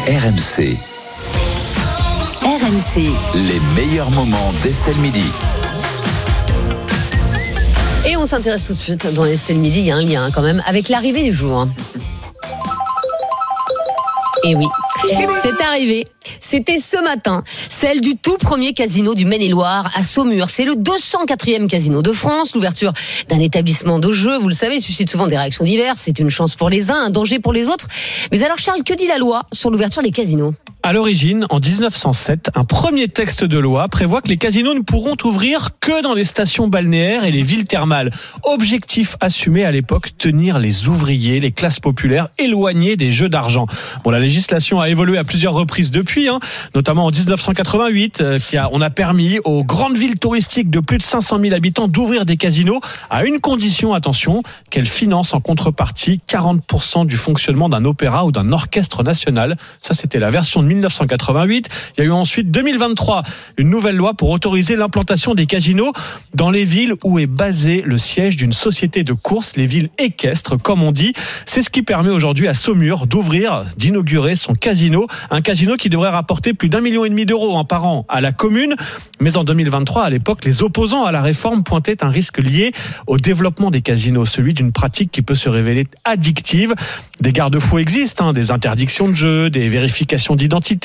RMC. RMC. Les meilleurs moments d'Estelle Midi. Et on s'intéresse tout de suite dans Estelle Midi, il y a un lien quand même avec l'arrivée du jour. Et oui, c'est arrivé. C'était ce matin, celle du tout premier casino du Maine-et-Loire à Saumur. C'est le 204e casino de France. L'ouverture d'un établissement de jeu, vous le savez, suscite souvent des réactions diverses. C'est une chance pour les uns, un danger pour les autres. Mais alors Charles, que dit la loi sur l'ouverture des casinos ? À l'origine, en 1907, un premier texte de loi prévoit que les casinos ne pourront ouvrir que dans les stations balnéaires et les villes thermales. Objectif assumé à l'époque, tenir les ouvriers, les classes populaires éloignés des jeux d'argent. Bon, la législation a évolué à plusieurs reprises depuis, notamment en 1988, on a permis aux grandes villes touristiques de plus de 500 000 habitants d'ouvrir des casinos à une condition, attention, qu'elles financent en contrepartie 40% du fonctionnement d'un opéra ou d'un orchestre national. Ça, c'était la version de 1988. Il y a eu ensuite 2023 une nouvelle loi pour autoriser l'implantation des casinos dans les villes où est basé le siège d'une société de course, les villes équestres, comme on dit. C'est ce qui permet aujourd'hui à Saumur d'inaugurer son casino. Un casino qui devrait rapporter plus d'1,5 million d'euros par an à la commune. Mais en 2023, à l'époque, les opposants à la réforme pointaient un risque lié au développement des casinos, celui d'une pratique qui peut se révéler addictive. Des garde-fous existent, des interdictions de jeu, des vérifications d'identité.